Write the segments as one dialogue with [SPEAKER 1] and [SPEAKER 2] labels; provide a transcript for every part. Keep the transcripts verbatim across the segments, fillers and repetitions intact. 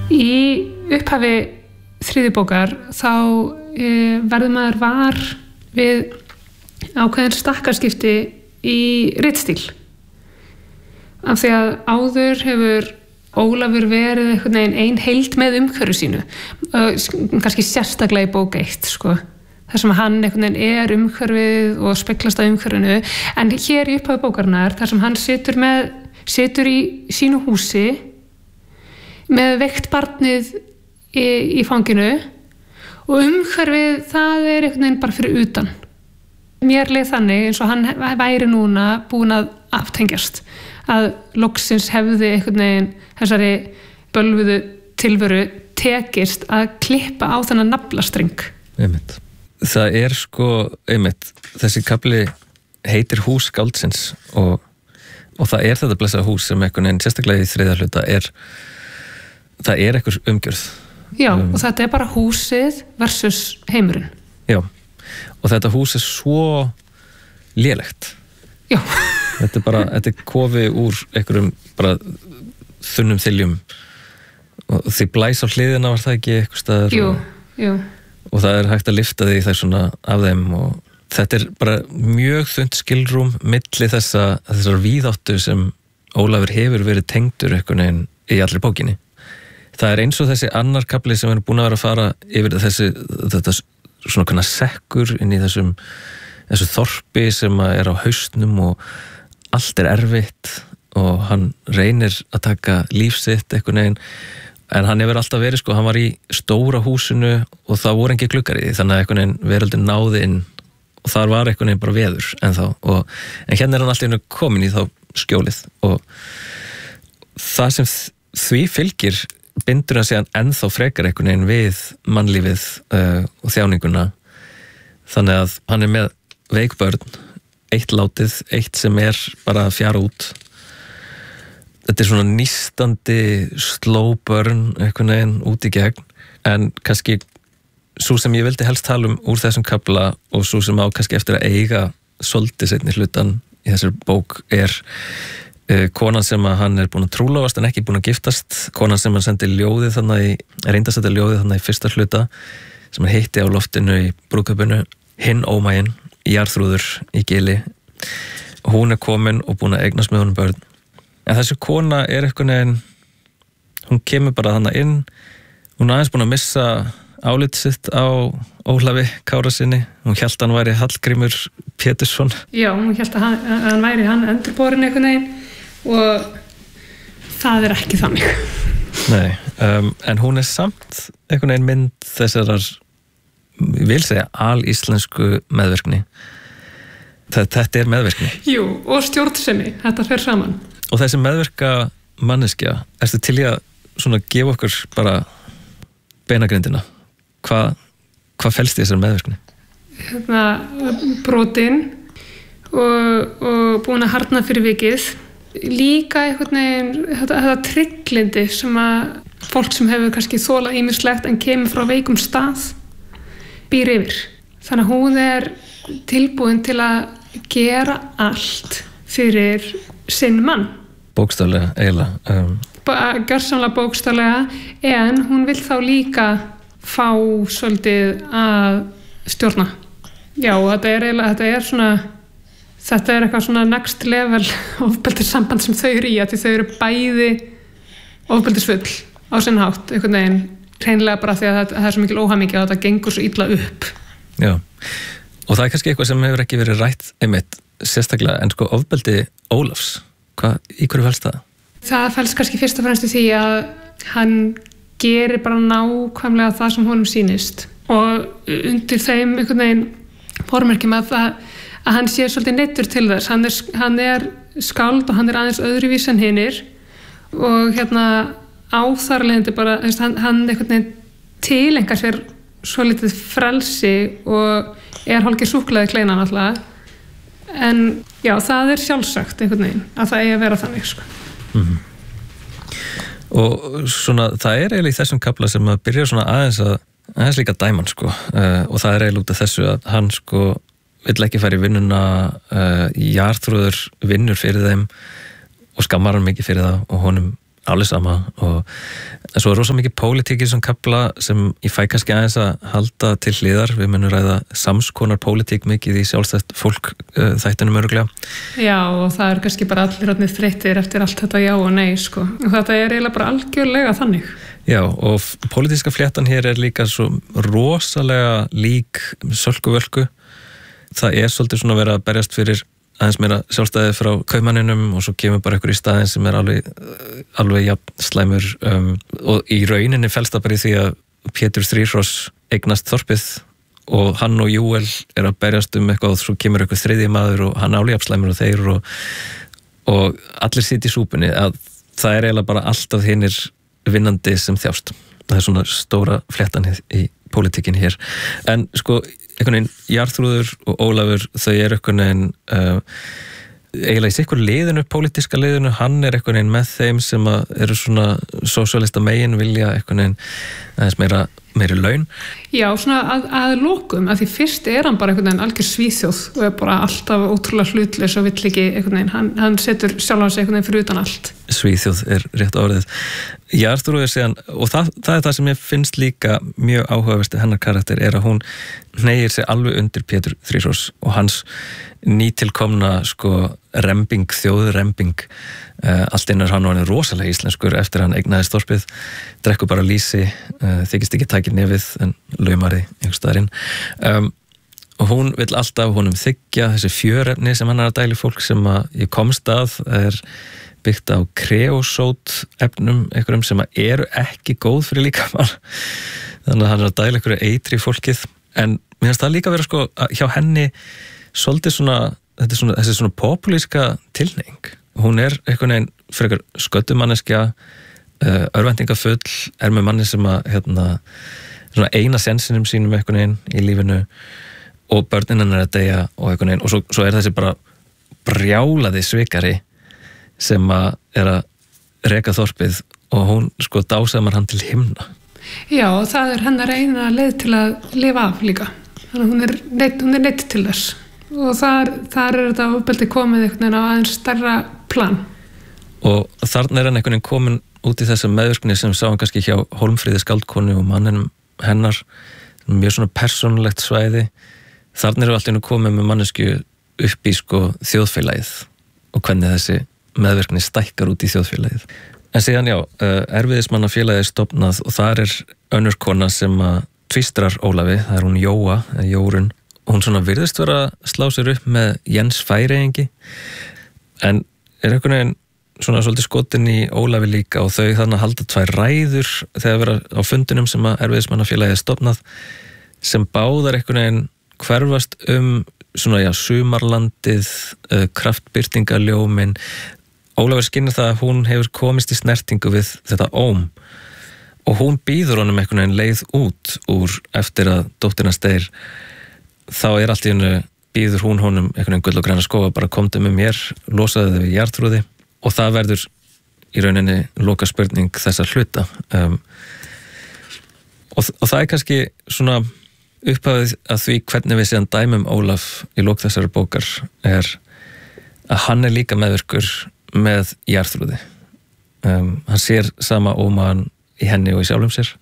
[SPEAKER 1] Í upphafi þriðju bókar þá e, verður maður var við ákveðin stakkarskipti í ritstíl. Af því að áður hefur Ólafur verið einhvern veginn ein heild með umhverfu sínu, kannski sérstaklega í bók eitt, sko. Þar sem hann einhvern veginn er umhverfið og speglast á umhverfinu, en hér í upphafi bókarinnar, þar sem hann situr, með, situr í sínu húsi með veikt barnið í, í fanginu og umhverfið það er einhvern veginn bara fyrir utan. Mér leið þannig eins og hann væri núna búin að aftengjast, að loksins hefði einhvern veginn þessari bölvuðu tilveru tekist að klippa á þennan naflastreng.
[SPEAKER 2] Einmitt. Það er sko, einmitt, þessi kafli heitir Hús skáldsins og, og það er þetta blessaða hús sem einhvern veginn, sérstaklega í þriðja hluta, er, það er einhver umgjörð.
[SPEAKER 1] Já, um, og
[SPEAKER 2] Um,
[SPEAKER 1] þetta er bara húsið versus heimurinn.
[SPEAKER 2] Já, og þetta hús er svo lélegt.
[SPEAKER 1] Já.
[SPEAKER 2] Þetta er bara, þetta er kofi úr einhverjum bara þunnum þiljum og því blæs á hliðina var það ekki eitthvað staðar.
[SPEAKER 1] Jú,
[SPEAKER 2] og,
[SPEAKER 1] jú.
[SPEAKER 2] og það er hægt að lyfta því það svona af þeim og þetta er bara mjög þunnt skilrúm milli þessa, þessar víðáttu sem Ólafur hefur verið tengdur einhvern veginn í allri bókinni. Það er eins og þessi annar kafli sem er búin að vera að fara yfir þessi, þetta svona kannar sekkur inn í þessum þessu þorpi sem er á haustnum og allt er erfitt og hann reynir að taka líf sitt einhvern veginn, en hann hefur alltaf verið sko, hann var í stóra húsinu og það voru ekki gluggar í því, þannig að einhvern veginn veröldin náði inn og þar var einhvern veginn bara veður ennþá, og, en hérna er hann alltaf einu komin í þá skjólið og það sem því fylgir bindur hann síðan ennþá frekar einhvern veginn við mannlífið uh, og þjáninguna, þannig að hann er með veik börn, eitt látið, eitt sem er bara að fjara út. Þetta er svona nístandi slow burn einhvern veginn út í gegn, en kannski svo sem ég vildi helst tala um úr þessum kafla og svo sem á kannski eftir að eiga svolítið seinni hlutan í þessari bók er uh, konan sem að hann er búin að trúlofast en ekki búin að giftast, konan sem hann sendi ljóðið þannig í, reyndast þetta ljóðið þannig í fyrsta hluta sem hann hitti á loftinu í brúðkaupinu, hinn ómaginn Jarþrúður í Gili. Hún er komin og búin að eignast með honum börn. En þessi kona er eitthvað neginn, hún kemur bara þannig inn, hún er aðeins búin að missa álitið sitt á Ólafi Kárasyni, hún hélt að hann væri Hallgrímur Pétursson.
[SPEAKER 1] Já, hún hélt að hann, að hann væri hann endurborin einhvern veginn og það er ekki þannig.
[SPEAKER 2] Nei, um, en hún er samt einhvern veginn mynd þessarar, ég vil segja, alíslensku meðvirkni. Þetta er meðvirkni.
[SPEAKER 1] Jú, og stjórnsemi, þetta fer saman.
[SPEAKER 2] Og þessi meðvirka manneskja, ertu til í að svona gefa okkur bara beinagrindina? Hvað hva felst í þessari meðvirkni?
[SPEAKER 1] Hérna, brotin og, og búin að harðna fyrir vikið. Líka einhvern veginn, þetta, þetta trygglindi sem að fólk sem hefur kannski þólað ýmislegt en kemur frá veikum stað býr yfir. Þannig að hún er tilbúin til að gera allt fyrir sinn mann.
[SPEAKER 2] Bókstaflega, eiginlega. Um.
[SPEAKER 1] Gjörsamlega bókstaflega, en hún vill þá líka fá svolítið að stjórna. Já, þetta er eiginlega, þetta er svona, þetta er eitthvað svona next level ofbeldissamband sem þau eru í, að þau eru bæði ofbeldisfull á sinn hátt, einhvern veginn, hreinlega bara því að það, það er svo mikil óhamingja að þetta gengur svo illa upp. Já,
[SPEAKER 2] og það er kannski eitthvað sem hefur ekki verið rætt einmitt sérstaklega, en sko ofbeldi Ólafs, hvað, í hverju felst það?
[SPEAKER 1] Það felst kannski fyrst og fremst í því að hann gerir bara nákvæmlega það sem honum sýnist og undir þeim einhvern veginn formerkjum að, að, að hann sé svolítið neyddur til þess. Hann er, hann er skáld og hann er aðeins öðruvís en hinir og hérna áþarlegandi bara, hann, hann einhvern veginn tilengar sér svolítið frelsi og er hálfgeir súkkulaði kleina náttúrulega, en já, það er sjálfsagt einhvern veginn að það eigi að vera þannig sko.
[SPEAKER 2] Mm-hmm. Og svona, það er eiginlega í þessum kafla sem að byrja svona aðeins að aðeins líka dæman sko, uh, og það er eiginlega út af þessu að hann sko vill ekki fara í vinnuna, uh, Jarþrúður vinnur fyrir þeim og skammar hann mikið fyrir það og honum alveg sama og svo er rosa mikið pólitík í þessum kafla sem ég fæ kannski aðeins að halda til hliðar. Við munum ræða samskonar pólitík mikið í sjálfstætt fólk uh, þættunum öruglega.
[SPEAKER 1] Já, og það er kannski bara allir orðnir þreyttir eftir allt þetta já og nei, sko. Og þetta er eiginlega bara algjörlega þannig.
[SPEAKER 2] Já, og pólitíska fléttan hér er líka svo rosalega lík sölkuvölku. Það er svolítið svona verið að berjast fyrir aðeins meira sjálfstæði frá kaupmanninum og svo kemur bara einhver í staðinn sem er alveg, alveg jafn slæmur um, og í rauninni felst það bara í því að Pétur Þríhross eignast þorpið og hann og Júel er að berjast um eitthvað og svo kemur einhver þriðji maður og hann alveg jafn slæmur og þeir og, og allir sitt í súpunni að það er eiginlega bara alltaf hinnir vinnandi sem þjást. Það er svona stóra fléttan í, í pólitíkin hér. En sko, einhvern veginn Jarþrúður og Ólafur, þau eru einhvern veginn uh, eiginlega í sikkur liðinu, pólitíska liðinu, hann er einhvern veginn með þeim sem að eru svona sósíalista megin vilja einhvern veginn aðeins meira meiri laun.
[SPEAKER 1] Já, svona að, að lokum, að því fyrst er hann bara einhvern veginn algjör svíþjóð og er bara alltaf ótrúlega hlutlaus og vill ekki einhvern veginn, hann, hann setur sjálfan sig einhvern veginn fyrir utan allt.
[SPEAKER 2] Svíþjóð er rétt orðið. Jarþrúður síðan, og það, það er það sem ég finnst líka mjög áhugavert hennar karakter er að hún hneigir sig alveg undir Pétur Þríhross og hans nýtilkomna sko rembing, þjóðrembing uh, allt innur hann var hann rosalega íslenskur eftir hann eignaðist þorpið, drekkur bara lýsi uh, þykist ekki tækir nefið en laumari einhvers staðarinn um, og hún vill alltaf honum þykja þessi fjörefni sem hann er að dæli fólk sem að ég komst að er byggt á kreosót efnum einhverjum sem að eru ekki góð fyrir líkamann þannig að hann er að dæla einhverju eitri fólkið en mér finnst það líka að vera sko hjá henni svolítið svona, þetta er svona, þessi svona populíska tilhneiging. Hún er einhvern veginn frekar sköttumanneskja, uh, örvæntingafull, er með manni sem að hérna, svona eina sensinum sínum einhvern veginn í lífinu og börnin er að deyja og einhvern veginn og svo, svo er þessi bara brjálaði svikari sem að er að reka þorpið og hún sko dásamar hann til himna.
[SPEAKER 1] Já, og það er hennar eina leið til að lifa af líka. Þannig að hún er neitt, hún er neitt til þess. Og þar, þar er þetta ofbeldi komið einhvern veginn á aðeins stærra plan.
[SPEAKER 2] Og þarna er hann einhvern veginn komin út í þessa meðvirkni sem sá hann kannski hjá Hólmfríði skáldkonu og manninum hennar, mjög svona persónulegt svæði. Þarna er allt einu komið með mannesku upp í sko þjóðfélagið og hvernig þessi meðvirkni stækkar út í þjóðfélagið. En síðan já, erfiðismannafélagið stofnað og þar er önnur kona sem að tvistrar Ólafi, það er hún Jóa, eða Jórun. Hún svona virðist vera að slá sér upp með Jens Færeyingi en er einhvern veginn svona svolítið skotin í Ólafi líka og þau þannig að halda tvær ræður þegar vera á fundinum sem að erfiðismannafélagið er stofnað sem báðar einhvern veginn hverfast um svona já, sumarlandið, uh, kraftbirtingaljómin. Ólafur skynir það að hún hefur komist í snertingu við þetta óm og hún býður honum einhvern veginn leið út úr eftir að dóttirna deyr. Þá er allt í hennu býður hún honum einhvern veginn gull og græna skóga bara komdu með mér, losaði þau við Jarþrúði og það verður í rauninni loka spurning þessa hluta um, og, og það er kannski svona upphafið að því hvernig við séðan dæmum Ólaf í lok þessari bókar er að hann er líka meðvirkur með Jarþrúði um, hann sér sama ómaðan í henni og í sjálfum sér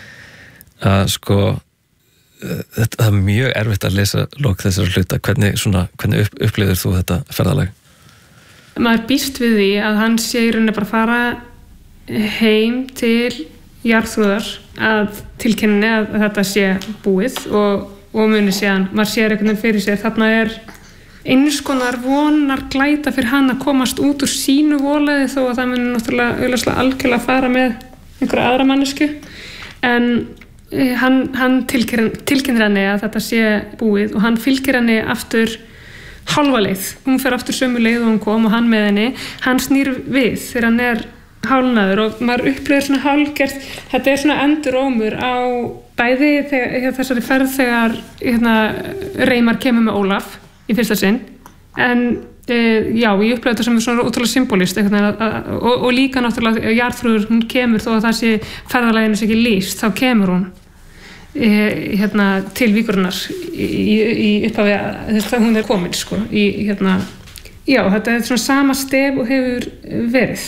[SPEAKER 2] að sko þetta er mjög erfitt að lesa lok þessar hluta, hvernig, svona, hvernig upp, upplifir þú þetta ferðalag?
[SPEAKER 1] Maður býst við því að hann sé í rauninni bara fara heim til Jarþrúðar að tilkynni að þetta sé búið og, og muni séðan, maður sér einhvern veginn fyrir sér, þarna er eins konar vonar glæta fyrir hann að komast út úr sínu voleði þó að það muni náttúrulega auðvitað algjörlega fara með einhverja aðra mannesku en hann, hann tilkynir henni að þetta sé búið og hann fylgir henni aftur hálfa leið, hún fer aftur sömu leið og hún kom og hann með henni, hann snýr við þegar hann er hálnaður og maður upplifir svona hálgert, þetta er svona endurómur á bæði þegar, þessari ferð þegar hérna, Reimar kemur með Ólaf í fyrsta sinn en e, já, ég upplifir þetta sem svona ótrúlega symbolist að, að, og, og líka náttúrulega Jarþrúður, hún kemur þó að það sé ferðalaginu sé ekki lýst, þá kemur hún e, hérna, til Víkurinnar í, í, í upphafi þess að hún er komin sko, í, hérna, já, þetta er svona sama stef og hefur verið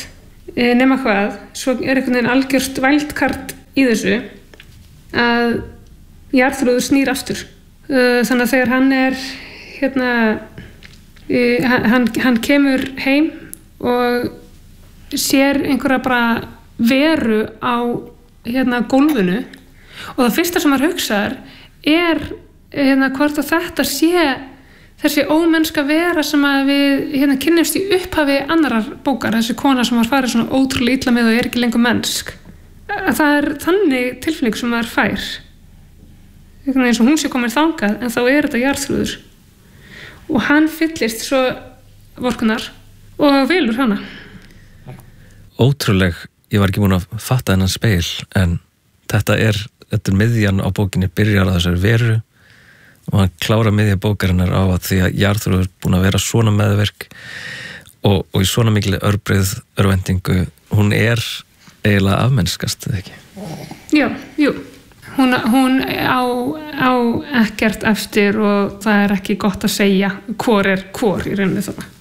[SPEAKER 1] e, nema hvað, svo er einhvern veginn algjört vældkart í þessu að Jarþrúður snýr aftur. E, þannig að þegar hann er hérna e, hann, hann kemur heim og sér einhverja bara veru á hérna gólfinu og það fyrsta sem maður hugsaðar er hérna hvort að þetta sé þessi ómennska vera sem að við hérna kynnumst í upphafi annarar bókar, þessi kona sem var farið svona ótrúlega illa með og er ekki lengur mennsk. Að það er þannig tilfinning sem maður fær. Einhvern veginn sem hún sé komin þangað en þá er þetta Jarþrúður. Og hann fyllist svo vorkunnar og velur hana.
[SPEAKER 2] Ótrúleg, ég var ekki búin að fatta þennan speil, en þetta er, þetta er miðjan á bókinni byrjar að þessari veru og hann klára miðja bókarinnar á að því að Jarþrúður er búin að vera svona meðverk og, og í svona mikil örbreið örvendingu, hún er eiginlega afmennskast, eða ekki?
[SPEAKER 1] Já, jú. Hún, hún á, á ekkert eftir og það er ekki gott að segja hvor er hvor í rauninni þarna.